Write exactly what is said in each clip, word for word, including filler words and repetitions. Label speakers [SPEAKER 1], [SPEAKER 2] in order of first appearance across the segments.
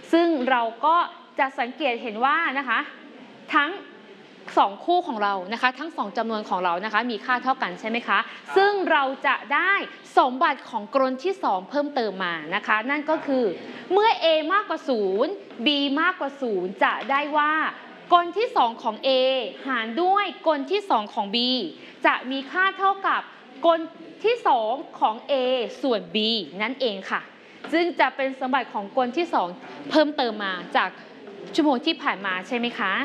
[SPEAKER 1] ซึ่งเราก็จะสังเกตเห็นว่านะคะทั้งสองคู่ของเรานะคะทั้งสองจำนวนของเรานะคะมีค่าเท่ากันใช่ไหมคะซึ่งเราจะได้สมบัติของกลที่สองเพิ่มเติมมานะคะนั่นก็คือเมื่อ a มากกว่าศูนย์ b มากกว่าศูนย์จะได้ว่ากลที่สองของ a หารด้วยกลที่สองของ b จะมีค่าเท่ากับกลที่สองของ a ส่วน b นั่นเองค่ะซึ่งจะเป็นสมบัติของกลที่สองเพิ่มเติมมาจากชั่วโมงที่ผ่านมาใช่ไหมคะ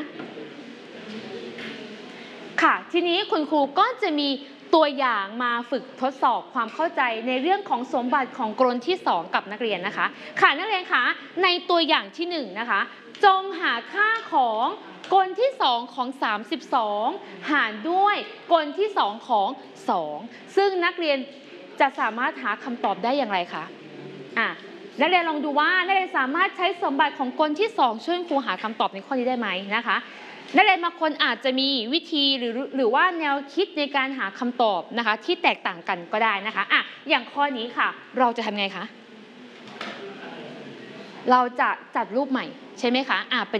[SPEAKER 1] ค่ะทีนี้คุณครูก็จะมีตัวอย่างมาฝึกทดสอบความเข้าใจในเรื่องของสมบัติของกลที่สองกับนักเรียนนะคะค่ะนักเรียนคะในตัวอย่างที่หนึ่งนะคะจงหาค่าของกลที่สองของสามสิบสองหารด้วยกลที่สองของสองซึ่งนักเรียนจะสามารถหาคำตอบได้อย่างไรคะอ่ะนักเรียนลองดูว่านักเรียนสามารถใช้สมบัติของกลที่สองช่วยครูหาคำตอบในข้อนี้ได้ไหมนะคะนักเรียนบางคนอาจจะมีวิธีหรือหรือว่าแนวคิดในการหาคำตอบนะคะที่แตกต่างกันก็ได้นะคะอ่ะอย่างข้อนี้ค่ะเราจะทำไงคะเราจะจัดรูปใหม่ใช่ไหมคะอ่ะเป็น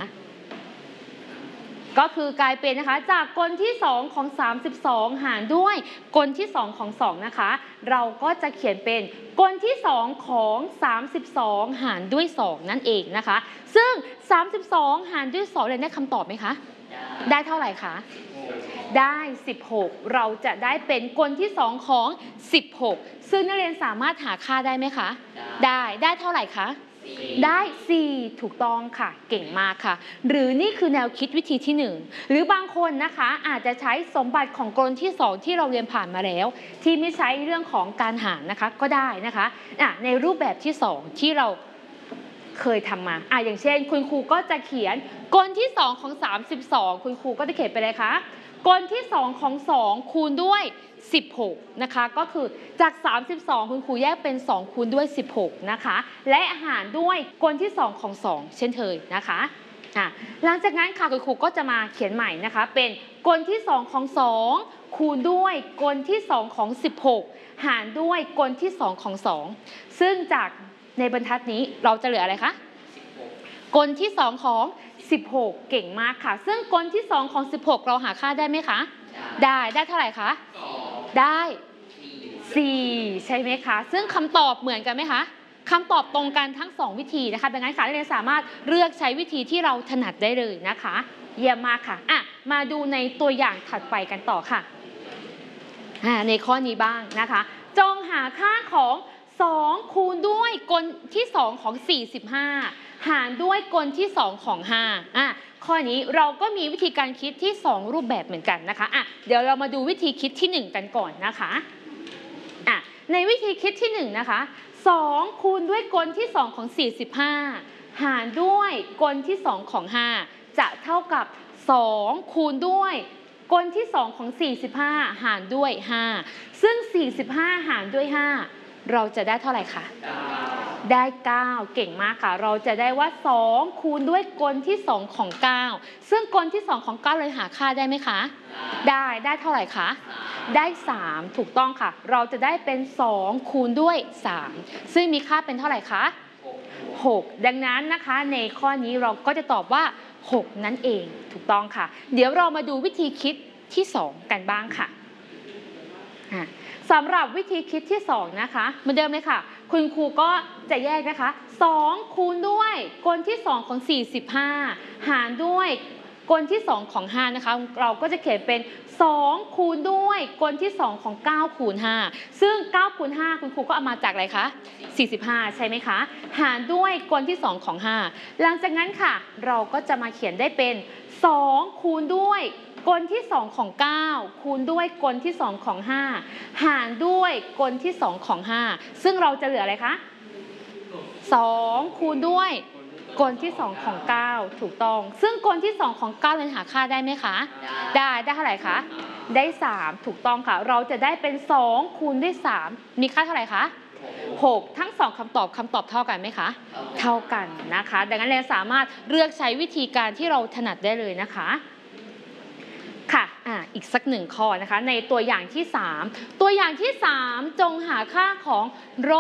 [SPEAKER 1] ก็คือกลายเป็นนะคะจากกลที่สองของสามสิบสองหารด้วยกลที่สองของสองนะคะเราก็จะเขียนเป็นกลที่สองของสามสิบสองหารด้วยสองนั่นเองนะคะซึ่งสามสิบสองหารด้วยสองเรียนได้คำตอบไหมคะได้เท่าไหร่คะได้สิบหกเราจะได้เป็นกลที่สองของสิบหกซึ่งนักเรียนสามารถหาค่าได้ไหมคะได้ได้เท่าไหร่คะได้สี่ถูกต้องค่ะเก่งมากค่ะหรือนี่คือแนวคิดวิธีที่หนึ่งหรือบางคนนะคะอาจจะใช้สมบัติของกลที่สองที่เราเรียนผ่านมาแล้วที่ไม่ใช้เรื่องของการหารนะคะก็ได้นะคะอ่ะในรูปแบบที่สองที่เราเคยทำมาอ่ะอย่างเช่นคุณครูก็จะเขียนกลที่สองของสามสิบสองคุณครูก็จะเขียนไปเลยคะกลที่สองของสองคูณด้วยสิบหกนะคะก็คือจากสามสิบสองคุณครูแยกเป็นสองคูณด้วยสิบหกนะคะและหารด้วยกลที่สองของสองเช่นเคยนะคะอ่ะหลังจากนั้นค่ะคุณครูก็จะมาเขียนใหม่นะคะเป็นกลที่สองของสองคูณด้วยกลที่สองของสิบหกหารด้วยกลที่สองของสองซึ่งจากในบรรทัดนี้เราจะเหลืออะไรคะกลที่สองของสิบหกเก่งมากค่ะซึ่งกลที่สองของสิบหกเราหาค่าได้ไหมคะได้ได้เท่าไหร่คะได้สี่ใช่ไหมคะซึ่งคำตอบเหมือนกันไหมคะคำตอบตรงกันทั้งสองวิธีนะคะดังนั้นค่ะนักเรียนสามารถเลือกใช้วิธีที่เราถนัดได้เลยนะคะเยี่ยมมากค่ะอ่ะมาดูในตัวอย่างถัดไปกันต่อค่ะอ่าในข้อนี้บ้างนะคะจงหาค่าของสองคูณด้วยกลที่สองของสี่สิบห้าหารด้วยกลที่สองของห้าอ่ะข้อนี้เราก็มีวิธีการคิดที่สองรูปแบบเหมือนกันนะคะอ่ะเดี๋ยวเรามาดูวิธีคิดที่หนึ่งกันก่อนนะคะอ่ะในวิธีคิดที่หนึ่งนะคะสองคูณด้วยกลที่สองของสี่สิบห้าหารด้วยกลที่สองของห้าจะเท่ากับสองคูณด้วยกลที่สองของสี่สิบห้าหารด้วยห้าซึ่งสี่สิบห้าหารด้วยห้าเราจะได้เท่าไหร่คะได้เก้าเก่งมากค่ะเราจะได้ว่าสองคูณด้วยกลที่สองของเก้าซึ่งกลที่สองของเก้าเลยหาค่าได้ไหมคะได้ได้เท่าไหร่คะได้สามถูกต้องค่ะเราจะได้เป็นสองคูณด้วยสามซึ่งมีค่าเป็นเท่าไหร่คะหกดังนั้นนะคะในข้อนี้เราก็จะตอบว่าหกนั่นเองถูกต้องค่ะเดี๋ยวเรามาดูวิธีคิดที่สองกันบ้างค่ะสำหรับวิธีคิดที่สองนะคะเหมือนเดิมเลยค่ะคุณครูก็จะแยกนะคะสองคูณด้วยกลที่สองของสี่สิบห้าหารด้วยกลที่สองของห้านะคะเราก็จะเขียนเป็นสองคูณด้วยกลที่สองของเก้าคูณห้าซึ่งเก้าคูณห้าคุณครูก็เอามาจากอะไรคะสี่สิบห้าใช่ไหมคะหารด้วยกลที่สองของห้าหลังจากนั้นค่ะเราก็จะมาเขียนได้เป็นสองคูณด้วยกลที่สองของเก้าคูณด้วยกลที่สองของห้าหารด้วยกลที่สองของห้าซึ่งเราจะเหลืออะไรคะสองคูณด้วยกลที่สองของเก้าถูกต้องซึ่งกลที่สองของเก้าเราหาค่าได้ไหมคะได้ได้เท่าไหร่คะได้สามถูกต้องค่ะเราจะได้เป็นสองคูณด้วยสามมีค่าเท่าไหร่คะหกทั้งสองคำตอบคำตอบเท่ากันไหมคะเท่ากันนะคะดังนั้นเราสามารถเลือกใช้วิธีการที่เราถนัดได้เลยนะคะค่ะอ่าอีกสักหนึ่งข้อนะคะในตัวอย่างที่สามตัวอย่างที่สามจงหาค่าของลบ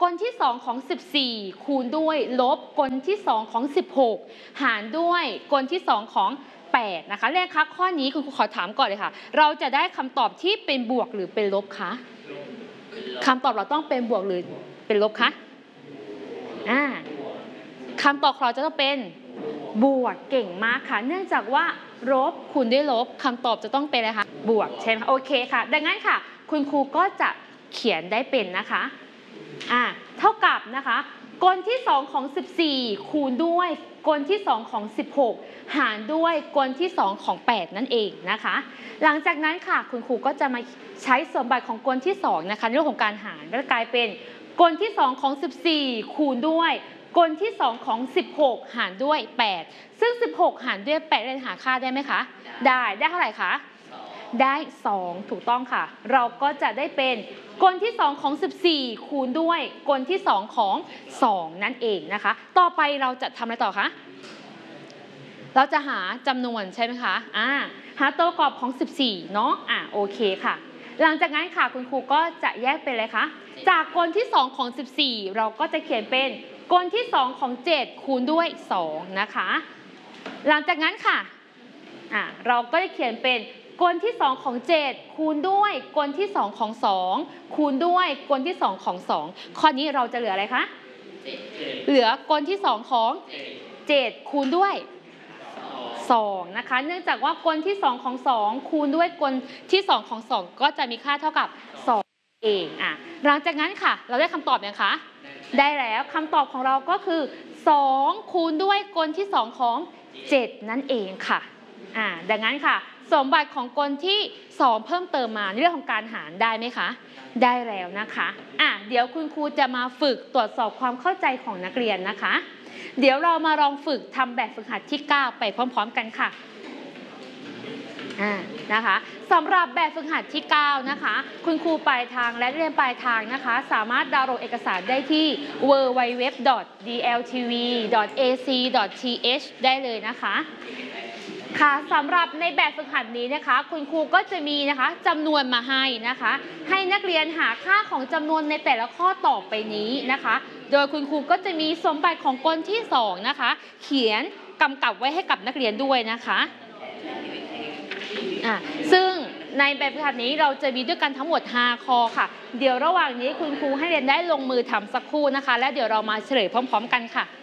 [SPEAKER 1] กลที่สองของสิบสี่คูณด้วยลบกลที่สองของสิบหกหารด้วยกลที่สองของแปดนะคะเลขคะข้อนี้คุณครูขอถามก่อนเลยค่ะเราจะได้คำตอบที่เป็นบวกหรือเป็นลบคะคำตอบเราต้องเป็นบวกหรือเป็นลบคะอ่าคำตอบของเราจะต้องเป็นบวกเก่งมากค่ะเนื่องจากว่าลบคูณด้วยลบคำตอบจะต้องเป็นอะไรคะบวกใช่ไหมโอเคค่ะดังนั้นค่ะคุณครูก็จะเขียนได้เป็นนะคะอ่าเท่ากับนะคะกลที่สองของสิบสี่คูณด้วยกลที่สองของสิบหกหารด้วยกลที่สองของแปดนั่นเองนะคะหลังจากนั้นค่ะคุณครูก็จะมาใช้สมบัติของกลที่สองนะคะในเรื่องของการหารก็จะกลายเป็นกลที่สองของสิบสี่คูณด้วยกลที่สองของสิบหกหารด้วยแปดซึ่งสิบหกหารด้วยแปดเราหาค่าได้ไหมคะได้ได้เท่าไหร่คะได้สองถูกต้องค่ะเราก็จะได้เป็นกลที่สองของสิบสี่คูณด้วยกลที่สองของสองนั่นเองนะคะต่อไปเราจะทำอะไรต่อคะเราจะหาจำนวนใช่ไหมคะอ่าหาตัวประกอบของสิบสี่เนาะอ่าโอเคค่ะหลังจากนั้นค่ะคุณครูก็จะแยกเป็นอะไรคะจากกลที่สองของสิบสี่เราก็จะเขียนเป็นกลที่สองของเจ็ดคูณด้วยสองนะคะหลังจากนั้นค่ะอ่าเราก็จะเขียนเป็นกลที่สองของเจ็ดคูณด้วยกลที่สองของสองคูณด้วยกลที่สองของสองข้อนี้เราจะเหลืออะไรคะเหลือกลที่สองของเจ็ดคูณด้วยสองนะคะเนื่องจากว่ากลที่สองของสองคูณด้วยกลที่สองของสองก็จะมีค่าเท่ากับสองเองอ่ะหลังจากนั้นค่ะเราได้คำตอบยังคะได้แล้วคำตอบของเราก็คือสองคูณด้วยกลที่สองของเจ็ดนั่นเองค่ะอ่าดังนั้นค่ะสมบัติของกลที่สองเพิ่มเติมมาในเรื่องของการหารได้ไหมคะได้แล้วนะคะอ่ะเดี๋ยวคุณครูจะมาฝึกตรวจสอบความเข้าใจของนักเรียนนะคะเดี๋ยวเรามาลองฝึกทำแบบฝึกหัดที่เก้าไปพร้อมๆกันค่ะอ่านะคะสำหรับแบบฝึกหัดที่เก้านะคะคุณครูปลายทางและเรียนปลายทางนะคะสามารถดาวน์โหลดเอกสารได้ที่ ดับเบิลยู ดับเบิลยู ดับเบิลยู ดอท ดี แอล ที วี ดอท เอ ซี ดอท ที เอช ได้เลยนะคะค่ะสำหรับในแบบฝึกหัดนี้นะคะคุณครูก็จะมีนะคะจำนวนมาให้นะคะให้นักเรียนหาค่าของจำนวนในแต่ละข้อต่อไปนี้นะคะโดยคุณครูก็จะมีสมบัติของกลที่สองนะคะเขียนกำกับไว้ให้กับนักเรียนด้วยนะคะอ่ะซึ่งในแบบฝึกหัดนี้เราจะมีด้วยกันทั้งหมดห้าข้อค่ะเดี๋ยวระหว่างนี้คุณครูให้เรียนได้ลงมือทำสักครู่นะคะและเดี๋ยวเรามาเฉลยพร้อมๆกันค่ะ